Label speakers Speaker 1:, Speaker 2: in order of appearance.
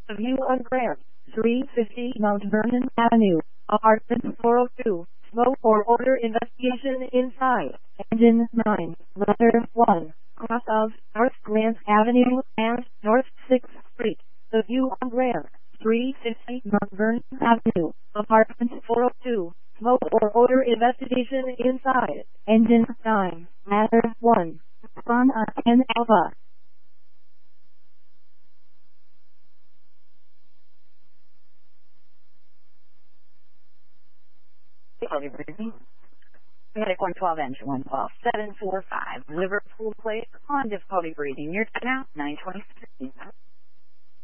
Speaker 1: View on Grant, 350 Mount Vernon Avenue, apartment 402. Smoke or odor investigation inside. Engine 9, letter 1. Cross of North Grant Avenue and North 6th Street. The View on Grant, 350 Mount Vernon Avenue, apartment 402. Smoke or odor investigation inside. Engine 9, letter 1. Spawn and Alpha.
Speaker 2: Difficulty breathing. Medic 112, engine 112, 745, Liverpool Place, on difficulty breathing. Your time now, 9:26.